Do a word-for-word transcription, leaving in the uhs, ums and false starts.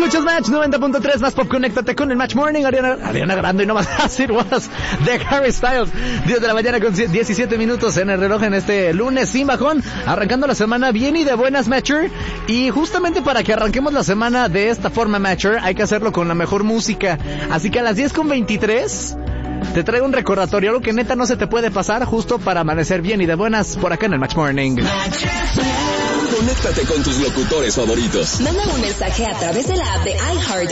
Escuchas Match noventa punto tres, más pop, conéctate con el Match Morning. Ariana, Ariana Grande y no más It Was de Harry Styles. diez de la mañana con diecisiete minutos en el reloj en este lunes sin bajón. Arrancando la semana bien y de buenas, Matcher. Y justamente para que arranquemos la semana de esta forma, Matcher, hay que hacerlo con la mejor música. Así que a las diez con veintitrés te traigo un recordatorio, algo que neta no se te puede pasar, justo para amanecer bien y de buenas por acá en el Match Morning. Conéctate con tus locutores favoritos. Manda un mensaje a través de la app de iHeart